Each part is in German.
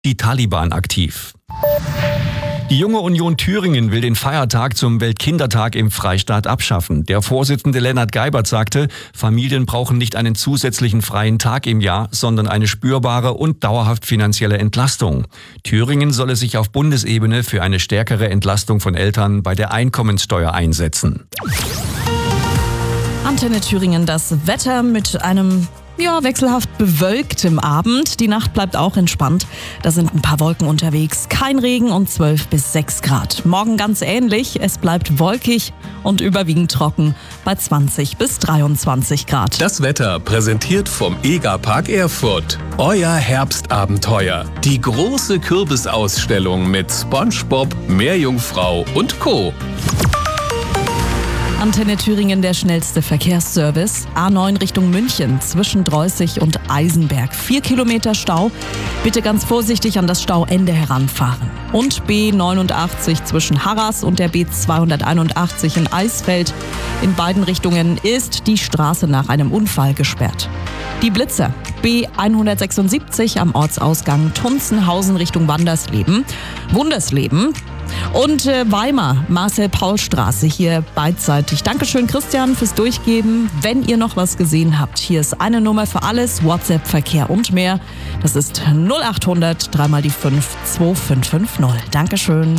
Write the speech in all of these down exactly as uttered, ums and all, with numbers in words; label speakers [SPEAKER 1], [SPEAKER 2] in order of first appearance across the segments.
[SPEAKER 1] Die Taliban aktiv. Die Junge Union Thüringen will den Feiertag zum Weltkindertag im Freistaat abschaffen. Der Vorsitzende Lennart Geibert sagte, Familien brauchen nicht einen zusätzlichen freien Tag im Jahr, sondern eine spürbare und dauerhaft finanzielle Entlastung. Thüringen solle sich auf Bundesebene für eine stärkere Entlastung von Eltern bei der Einkommenssteuer einsetzen.
[SPEAKER 2] Antenne Thüringen, das Wetter mit einem ja, wechselhaft bewölktem Abend. Die Nacht bleibt auch entspannt. Da sind ein paar Wolken unterwegs. Kein Regen und zwölf bis sechs Grad. Morgen ganz ähnlich. Es bleibt wolkig und überwiegend trocken bei zwanzig bis dreiundzwanzig Grad.
[SPEAKER 3] Das Wetter präsentiert vom Egerpark Erfurt. Euer Herbstabenteuer. Die große Kürbisausstellung mit SpongeBob, Meerjungfrau und Co.
[SPEAKER 2] Antenne Thüringen, der schnellste Verkehrsservice. A neun Richtung München zwischen Dreußig und Eisenberg. Vier Kilometer Stau. Bitte ganz vorsichtig an das Stauende heranfahren. Und B neunundachtzig zwischen Harras und der B zweihunderteinundachtzig in Eisfeld. In beiden Richtungen ist die Straße nach einem Unfall gesperrt. Die Blitzer. B hundertsechsundsiebzig am Ortsausgang Tunzenhausen Richtung Wandersleben. Wundersleben. Und äh, Weimar, Marcel-Paul-Straße hier beidseitig. Dankeschön, Christian, fürs Durchgeben. Wenn ihr noch was gesehen habt, hier ist eine Nummer für alles, WhatsApp, Verkehr und mehr. Das ist null acht hundert, dreimal die fünf, zwei fünf fünf null. Dankeschön.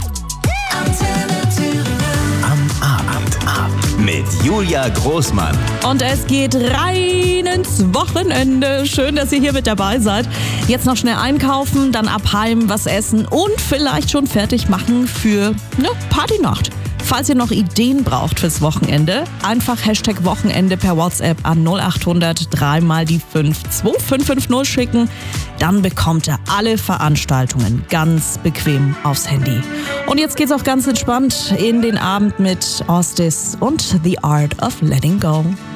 [SPEAKER 4] Am Abend mit Julia Großmann.
[SPEAKER 2] Und es geht rein ins Wochenende. Schön, dass ihr hier mit dabei seid. Jetzt noch schnell einkaufen, dann ab heim was essen und vielleicht schon fertig machen für eine Partynacht. Falls ihr noch Ideen braucht fürs Wochenende, einfach Hashtag Wochenende per WhatsApp an null acht hundert, dreimal die fünf, zwei fünf fünf null schicken. Dann bekommt ihr alle Veranstaltungen ganz bequem aufs Handy. Und jetzt geht's auch ganz entspannt in den Abend mit Ostis und The Art of Letting Go.